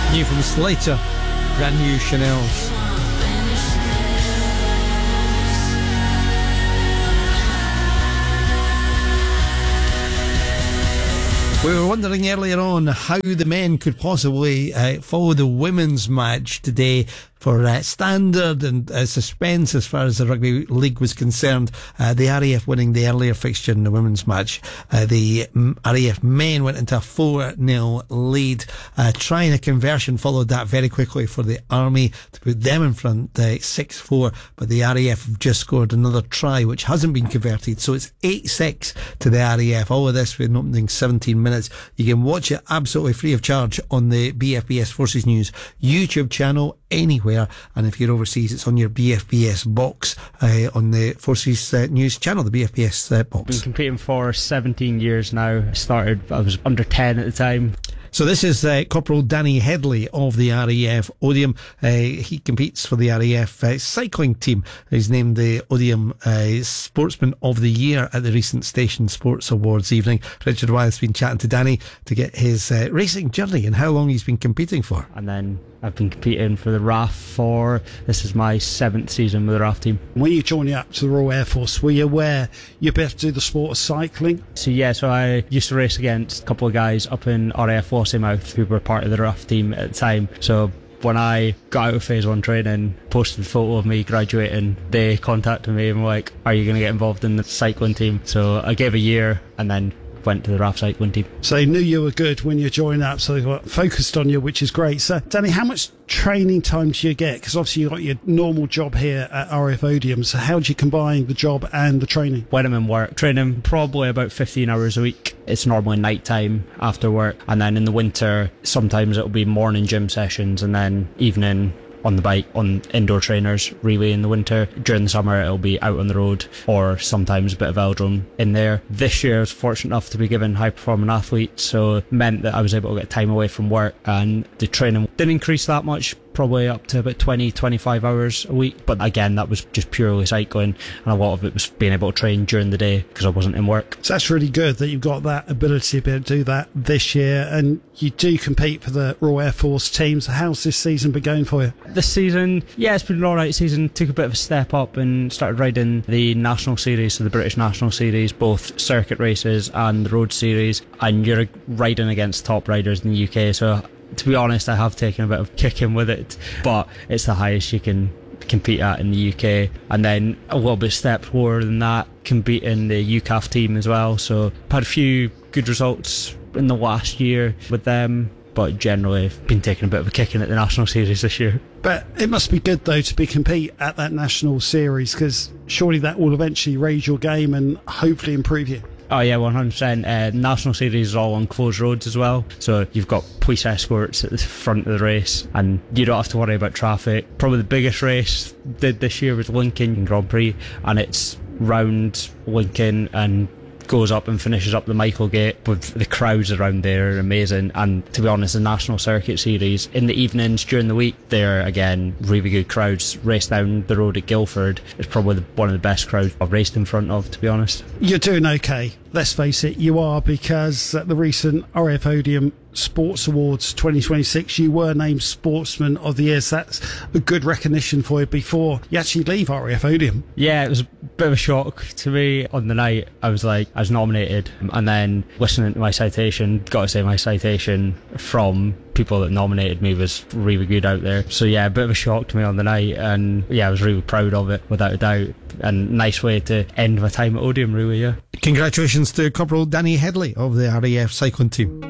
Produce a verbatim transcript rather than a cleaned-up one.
New from Slater, brand new Chanel's. We were wondering earlier on how the men could possibly uh, follow the women's match today for uh, standard and uh, suspense as far as the rugby league was concerned. Uh, the R A F winning the earlier fixture in the women's match. Uh, the um, R A F men went into a four nil lead. Uh, trying a conversion followed that very quickly for the Army to put them in front, uh, six four. But the R A F have just scored another try which hasn't been converted. So it's eight six to the R A F. All of this within opening seventeen minutes. You can watch it absolutely free of charge on the B F B S Forces News YouTube channel anywhere. And if you're overseas, it's on your B F B S box uh, on the Forces uh, News channel, the B F B S uh, box. Been competing for seventeen years now. I started, I was under ten at the time. So this is uh, Corporal Danny Headley of the R A F Odium. Uh, he competes for the R A F uh, cycling team. He's named the Odium uh, Sportsman of the Year at the recent Station Sports Awards evening. Richard Wyeth's been chatting to Danny to get his uh, racing journey and how long he's been competing for. And then I've been competing for the R A F for, this is my seventh season with the R A F team. When you joined up to the Royal Air Force, were you aware you'd be able to do the sport of cycling? So yeah, so I used to race against a couple of guys up in R A F Lossiemouth who were part of the R A F team at the time. So when I got out of phase one training, posted a photo of me graduating, they contacted me and were like, are you going to get involved in the cycling team? So I gave a year and then went to the R A F cycling team. So they knew you were good when you joined up, so they got focused on you, which is great. So Danny, how much training time do you get? Because obviously you've got your normal job here at R A F Odium, so how do you combine the job and the training? When I'm in work, training probably about fifteen hours a week. It's normally night time after work, and then in the winter sometimes it'll be morning gym sessions and then evening on the bike on indoor trainers relay in the winter. During the summer it'll be out on the road or sometimes a bit of velodrome in there. This year I was fortunate enough to be given high performing athlete, so it meant that I was able to get time away from work, and the training didn't increase that much, probably up to about twenty, twenty-five hours a week. But again, that was just purely cycling, and a lot of it was being able to train during the day because I wasn't in work. So that's really good that you've got that ability to be able to do that this year, and you do compete for the Royal Air Force team. So how's this season been going for you? This season, yeah, it's been an alright season. Took a bit of a step up and started riding the National Series, so the British National Series, both circuit races and the road series, and you're riding against top riders in the U K, so to be honest, I have taken a bit of kicking with it, but it's the highest you can compete at in the U K. And then a little bit step lower than that, compete in the U C A F team as well. So I've had a few good results in the last year with them, but generally I've been taking a bit of a kicking at the National Series this year. But it must be good though to be compete at that National Series, because surely that will eventually raise your game and hopefully improve you. Oh yeah, one hundred percent. Uh, National Series is all on closed roads as well, so you've got police escorts at the front of the race and you don't have to worry about traffic. Probably the biggest race did this year was Lincoln Grand Prix, and it's round Lincoln and goes up and finishes up the Michaelgate, with the crowds around there are amazing. And to be honest, the National Circuit Series in the evenings during the week, they're again really good crowds. Race down the road at Guildford is probably the, one of the best crowds I've raced in front of, to be honest. You're doing okay, let's face it, you are, because at the recent R A F Odium Sports Awards twenty twenty-six you were named Sportsman of the Year, so that's a good recognition for you before you actually leave R A F Odium. Yeah, it was a bit of a shock to me on the night. I was like, I was nominated, and then listening to my citation, got to say my citation from people that nominated me was really good out there. So yeah, a bit of a shock to me on the night, and yeah, I was really proud of it without a doubt, and nice way to end my time at Odium really. Yeah, congratulations to Corporal Danny Headley of the R A F cycling team.